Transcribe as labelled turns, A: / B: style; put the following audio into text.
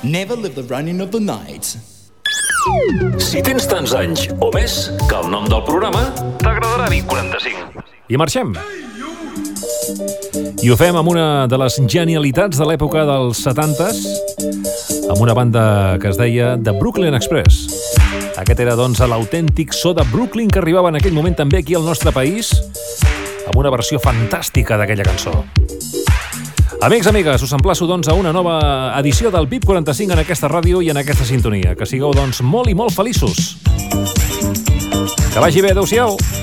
A: Never live the running of the night.
B: Si tens tants anys o més que el nom del programa, t'agradarà Vic 45.
C: I marxem. I ho fem amb una de les genialitats de l'època dels 70s, amb una banda que es deia The Brooklyn Express. Aquest era, doncs, l'autèntic so de Brooklyn que arribava en aquell moment també aquí al nostre país, amb una versió fantàstica d'aquella cançó. Amics, amigues, us emplaço, doncs, a una nova edició del VIP 45 en aquesta ràdio i en aquesta sintonia. Que sigueu, doncs, molt i molt feliços. Que vagi bé, adeu-siau.